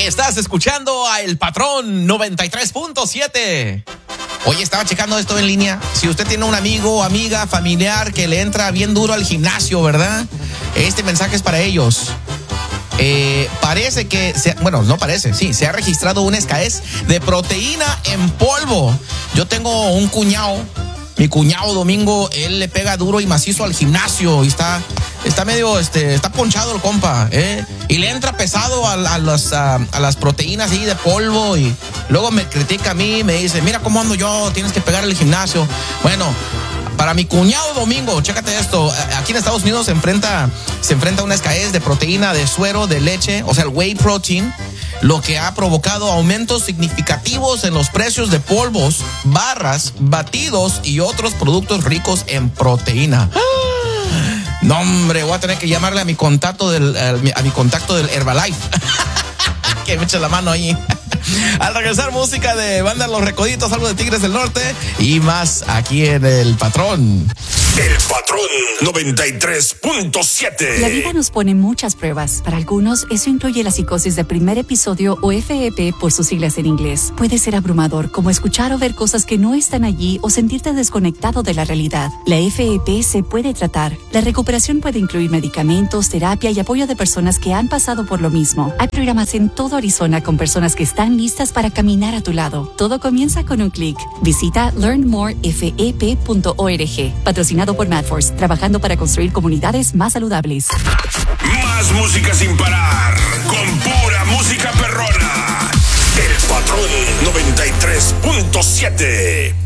Estás escuchando a El Patrón 93.7. Oye, estaba checando esto en línea. Si usted tiene un amigo, amiga, familiar que le entra bien duro al gimnasio, ¿verdad? Este mensaje es para ellos. Parece que, se ha registrado una escasez de proteína en polvo. Yo tengo un cuñado, mi cuñado Domingo, él le pega duro y macizo al gimnasio y está medio, está ponchado el compa, y le entra pesado a las proteínas ahí de polvo y luego me critica a mí, me dice, mira cómo ando yo, tienes que pegar el gimnasio. Bueno, para mi cuñado Domingo, chécate esto, aquí en Estados Unidos se enfrenta una escasez de proteína de suero, de leche, o sea, el whey protein, lo que ha provocado aumentos significativos en los precios de polvos, barras, batidos y otros productos ricos en proteína. No, hombre, voy a tener que llamarle a mi contacto del Herbalife. Que me eche la mano ahí. Al regresar, música de banda Los Recoditos, algo de Tigres del Norte y más aquí en El Patrón. El Patrón 93.7. La vida nos pone muchas pruebas. Para algunos, eso incluye la psicosis de primer episodio o FEP por sus siglas en inglés. Puede ser abrumador, como escuchar o ver cosas que no están allí o sentirte desconectado de la realidad. La FEP se puede tratar. La recuperación puede incluir medicamentos, terapia y apoyo de personas que han pasado por lo mismo. Hay programas en todo Arizona con personas que están listas para caminar a tu lado. Todo comienza con un clic. Visita learnmorefep.org. Patrocinado por MadForce, trabajando para construir comunidades más saludables. Más música sin parar, con pura música perrona. El Patrón 93.7.